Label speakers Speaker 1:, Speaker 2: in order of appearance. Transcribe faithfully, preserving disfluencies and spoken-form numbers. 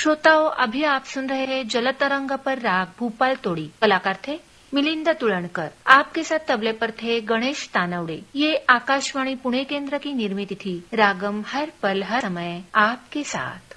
Speaker 1: श्रोताओं, अभी आप सुन रहे हैं जल तरंग पर राग भूपाल तोड़ी। कलाकार थे मिलिंद तुळणकर। आपके साथ तबले पर थे गणेश तानवड़े। ये आकाशवाणी पुणे केंद्र की निर्मित थी। रागम हर पल हर समय आपके साथ।